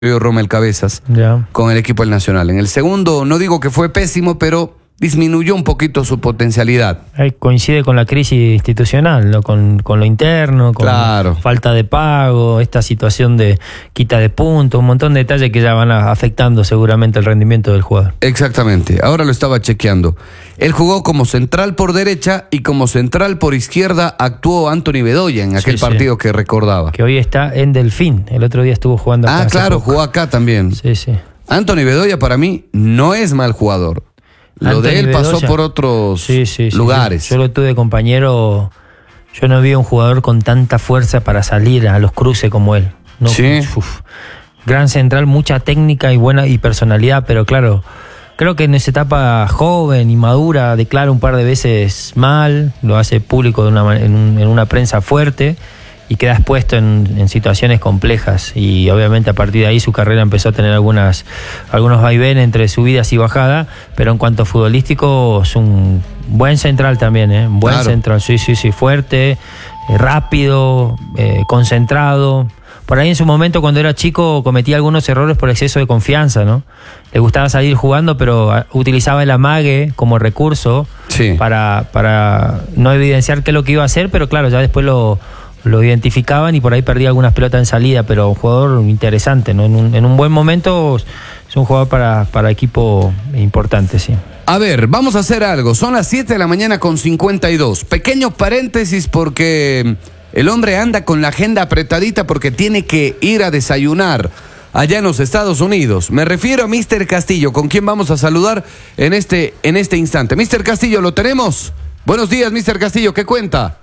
Rommel Cabezas con el equipo del Nacional. En el segundo, no digo que fue pésimo, pero disminuyó un poquito su potencialidad. Coincide con la crisis institucional, ¿no? Con lo interno, con falta de pago, esta situación de quita de puntos, un montón de detalles que ya van afectando seguramente el rendimiento del jugador. Exactamente, ahora lo estaba chequeando. Él jugó como central por derecha y como central por izquierda actuó Anthony Bedoya en aquel partido que recordaba. Que hoy está en Delfín, el otro día estuvo jugando acá. Ah, claro, jugó acá también. Sí. Anthony Bedoya para mí no es mal jugador. Lo de él pasó por otros lugares. Yo lo tuve de compañero. Yo no vi un jugador con tanta fuerza para salir a los cruces como él. No, gran central, mucha técnica y personalidad, pero claro, creo que en esa etapa joven y madura declara un par de veces mal, lo hace público en una prensa fuerte y queda expuesto en situaciones complejas, y obviamente a partir de ahí su carrera empezó a tener algunos vaivenes entre subidas y bajadas, pero en cuanto a futbolístico es un buen central también, central, sí, fuerte, rápido, concentrado. Por ahí en su momento cuando era chico cometía algunos errores por exceso de confianza, ¿no? Le gustaba salir jugando, pero utilizaba el amague como recurso para no evidenciar qué es lo que iba a hacer, pero claro, ya después lo identificaban y por ahí perdía algunas pelotas en salida, pero un jugador interesante, ¿no? En un buen momento es un jugador para equipo importante, sí. A ver, vamos a hacer algo. Son las 7 de la mañana con 52. Pequeño paréntesis porque el hombre anda con la agenda apretadita porque tiene que ir a desayunar allá en los Estados Unidos. Me refiero a Mr. Castillo, con quien vamos a saludar en este instante. Mr. Castillo, ¿lo tenemos? Buenos días, Mr. Castillo, ¿qué cuenta?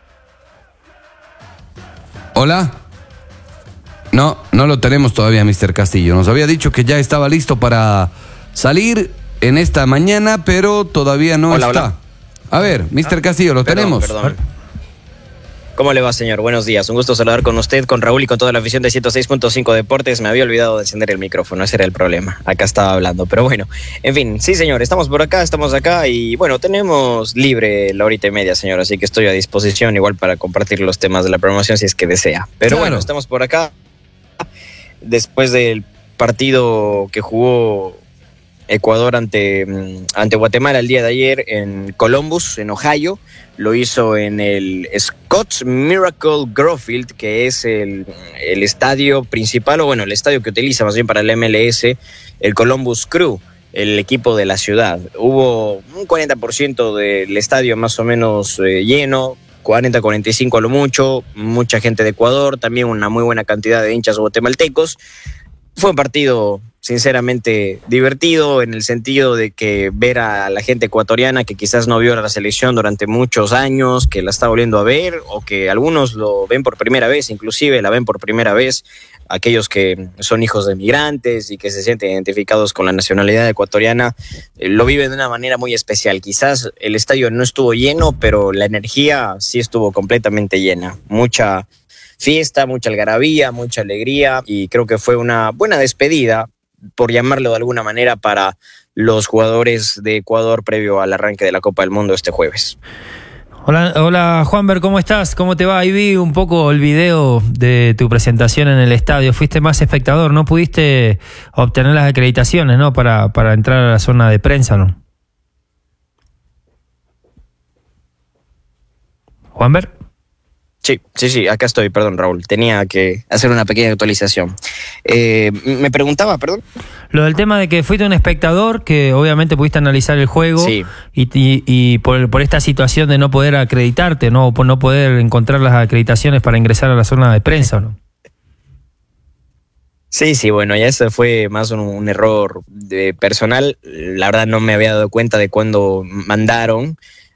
¿Hola? No lo tenemos todavía, Mr. Castillo. Nos había dicho que ya estaba listo para salir en esta mañana, pero todavía no está. Hola. A ver, Mr. Castillo, ¿lo tenemos? Perdón. ¿Cómo le va, señor? Buenos días. Un gusto saludar con usted, con Raúl y con toda la afición de 106.5 Deportes. Me había olvidado de encender el micrófono, ese era el problema. Acá estaba hablando, pero bueno. En fin, sí, señor, estamos acá y bueno, tenemos libre la horita y media, señor, así que estoy a disposición igual para compartir los temas de la programación si es que desea. Pero bueno, estamos por acá después del partido que jugó Ecuador ante Guatemala el día de ayer en Columbus, en Ohio. Lo hizo en el Scotts Miracle Grove, que es el estadio principal, o bueno, el estadio que utiliza más bien para el MLS, el Columbus Crew, el equipo de la ciudad. Hubo un 40% del estadio más o menos lleno, 40-45 a lo mucho, mucha gente de Ecuador, también una muy buena cantidad de hinchas guatemaltecos. Fue un partido sinceramente divertido en el sentido de que ver a la gente ecuatoriana que quizás no vio a la selección durante muchos años, que la está volviendo a ver, o que algunos lo ven por primera vez, inclusive la ven por primera vez, aquellos que son hijos de migrantes y que se sienten identificados con la nacionalidad ecuatoriana, lo viven de una manera muy especial. Quizás el estadio no estuvo lleno, pero la energía sí estuvo completamente llena. Mucha fiesta, mucha algarabía, mucha alegría, y creo que fue una buena despedida, por llamarlo de alguna manera, para los jugadores de Ecuador previo al arranque de la Copa del Mundo este jueves. Hola Juanber, ¿cómo estás? ¿Cómo te va? Ahí vi un poco el video de tu presentación en el estadio. Fuiste más espectador, no pudiste obtener las acreditaciones, ¿no? Para entrar a la zona de prensa, ¿no? ¿Juanber? Sí, acá estoy, perdón, Raúl. Tenía que hacer una pequeña actualización. Me preguntaba, perdón. Lo del tema de que fuiste un espectador, que obviamente pudiste analizar el juego, y por esta situación de no poder acreditarte, ¿no? Por no poder encontrar las acreditaciones para ingresar a la zona de prensa, ¿no? Sí, bueno, ya ese fue más un error personal. La verdad no me había dado cuenta de cuándo mandaron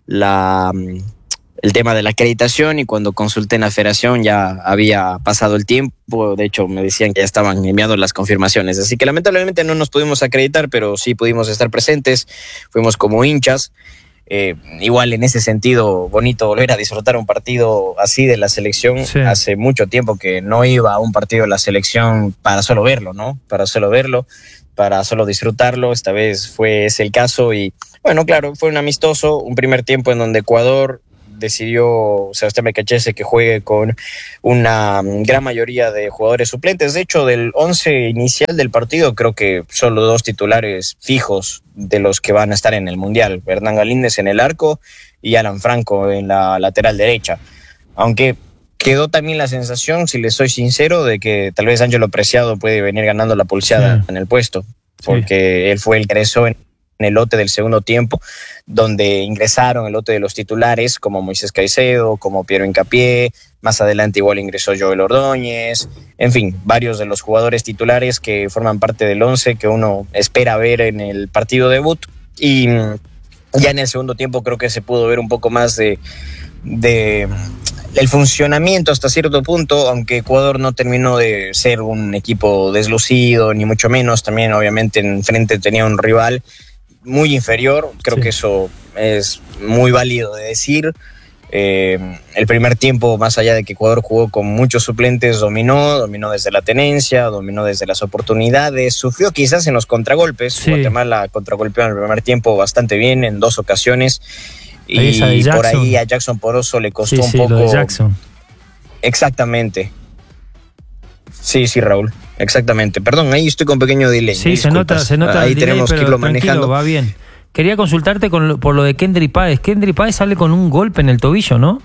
el tema de la acreditación, y cuando consulté en la federación ya había pasado el tiempo. De hecho me decían que ya estaban enviando las confirmaciones, así que lamentablemente no nos pudimos acreditar, pero sí pudimos estar presentes, fuimos como hinchas. Igual en ese sentido bonito volver a disfrutar un partido así de la selección. Hace mucho tiempo que no iba a un partido de la selección para solo verlo, ¿no? Para solo disfrutarlo. Esta vez fue ese el caso, y bueno, claro, fue un amistoso, un primer tiempo en donde Ecuador decidió Sebastián Becachese que juegue con una gran mayoría de jugadores suplentes. De hecho, del 11 inicial del partido, creo que solo 2 titulares fijos de los que van a estar en el Mundial: Hernán Galíndez en el arco y Alan Franco en la lateral derecha. Aunque quedó también la sensación, si les soy sincero, de que tal vez Ángelo Preciado puede venir ganando la pulseada en el puesto, porque él fue el que ingresó en el lote del segundo tiempo, donde ingresaron el lote de los titulares, como Moisés Caicedo, como Piero Hincapié, más adelante igual ingresó Joel Ordóñez, en fin, varios de los jugadores titulares que forman parte del 11 que uno espera ver en el partido debut. Y ya en el segundo tiempo creo que se pudo ver un poco más de el funcionamiento hasta cierto punto, aunque Ecuador no terminó de ser un equipo deslucido, ni mucho menos. También obviamente enfrente tenía un rival muy inferior, creo que eso es muy válido de decir. El primer tiempo, más allá de que Ecuador jugó con muchos suplentes, dominó desde la tenencia, dominó desde las oportunidades, sufrió quizás en los contragolpes. Guatemala contragolpeó en el primer tiempo bastante bien en 2 ocasiones. Y por ahí a Jackson Poroso le costó un poco. Lo de Jackson. Exactamente. Sí, Raúl. Exactamente. Perdón, ahí estoy con pequeño delay. Sí, se nota ahí el tenemos delay, que irlo manejando. Va bien. Quería consultarte por lo de Kendry Páez. Kendry Páez sale con un golpe en el tobillo, ¿no?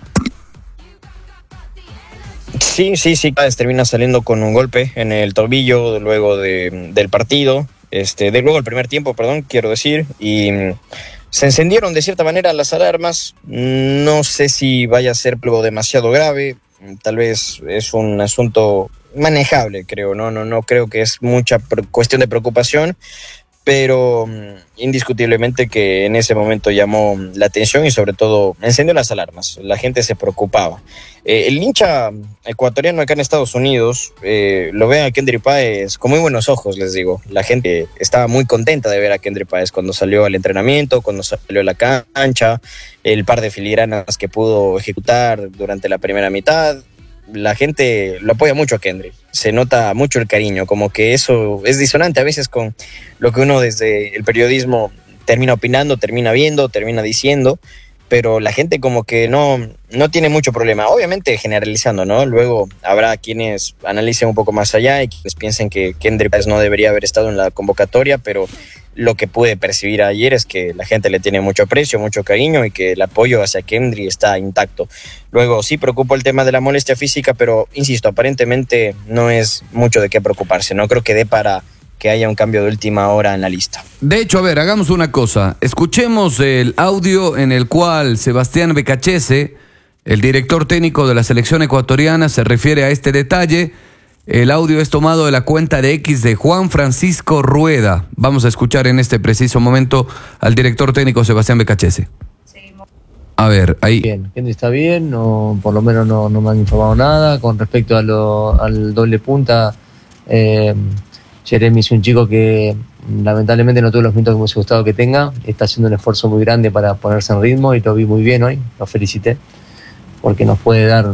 Sí. Páez termina saliendo con un golpe en el tobillo luego del partido. Luego del primer tiempo, quiero decir. Y se encendieron de cierta manera las alarmas. No sé si vaya a ser algo demasiado grave. Tal vez es un asunto manejable, creo. No creo que es mucha cuestión de preocupación, pero indiscutiblemente que en ese momento llamó la atención y sobre todo encendió las alarmas. La gente se preocupaba. El hincha ecuatoriano acá en Estados Unidos lo ve a Kendry Páez con muy buenos ojos, les digo. La gente estaba muy contenta de ver a Kendry Páez cuando salió al entrenamiento, cuando salió a la cancha, el par de filigranas que pudo ejecutar durante la primera mitad. La gente lo apoya mucho a Kendry, se nota mucho el cariño, como que eso es disonante a veces con lo que uno desde el periodismo termina opinando, termina viendo, termina diciendo, pero la gente como que no tiene mucho problema, obviamente generalizando, ¿no? Luego habrá quienes analicen un poco más allá y quienes piensen que Kendry Páez no debería haber estado en la convocatoria, pero lo que pude percibir ayer es que la gente le tiene mucho aprecio, mucho cariño y que el apoyo hacia Kendry está intacto. Luego sí preocupa el tema de la molestia física, pero insisto, aparentemente no es mucho de qué preocuparse. No creo que dé para que haya un cambio de última hora en la lista. De hecho, a ver, hagamos una cosa. Escuchemos el audio en el cual Sebastián Becachese, el director técnico de la selección ecuatoriana, se refiere a este detalle. El audio es tomado de la cuenta de X de Juan Francisco Rueda. Vamos a escuchar en este preciso momento al director técnico Sebastián Becachese. A ver, ahí. Bien, Kendry está bien, por lo menos no me han informado nada. Con respecto al doble punta, Jeremy es un chico que lamentablemente no tuvo los minutos que me hubiese gustado que tenga. Está haciendo un esfuerzo muy grande para ponerse en ritmo y lo vi muy bien hoy, lo felicité, porque nos puede dar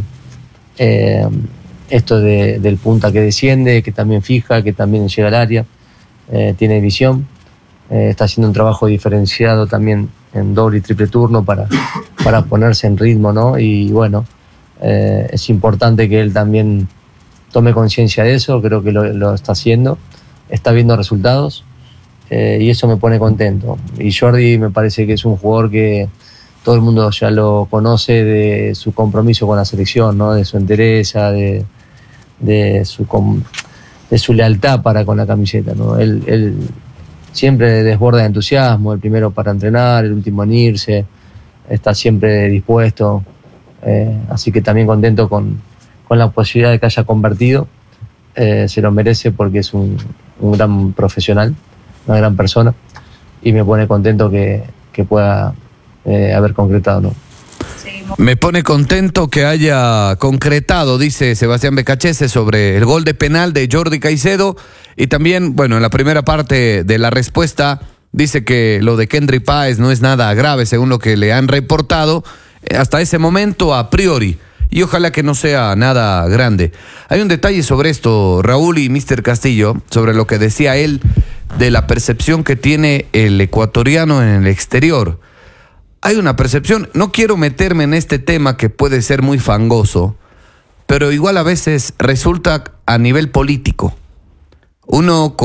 esto del punta que desciende, que también fija, que también llega al área, tiene visión, está haciendo un trabajo diferenciado también en doble y triple turno para ponerse en ritmo, ¿no? Y bueno, es importante que él también tome conciencia de eso, creo que lo está haciendo, está viendo resultados y eso me pone contento. Y Jordi me parece que es un jugador que todo el mundo ya lo conoce de su compromiso con la selección, ¿no? De su entereza, de su lealtad para con la camiseta, ¿no? Él siempre desborda de entusiasmo, el primero para entrenar, el último en irse, está siempre dispuesto, así que también contento con la posibilidad de que haya convertido, se lo merece porque es un gran profesional, una gran persona, y me pone contento que pueda haber concretado, ¿no? Me pone contento que haya concretado, dice Sebastián Becachese, sobre el gol de penal de Jordi Caicedo. Y también, bueno, en la primera parte de la respuesta dice que lo de Kendry Páez no es nada grave según lo que le han reportado hasta ese momento a priori. Y ojalá que no sea nada grande. Hay un detalle sobre esto, Raúl y Mr. Castillo, sobre lo que decía él de la percepción que tiene el ecuatoriano en el exterior. hay una percepción, no quiero meterme en este tema que puede ser muy fangoso, pero igual a veces resulta a nivel político. Uno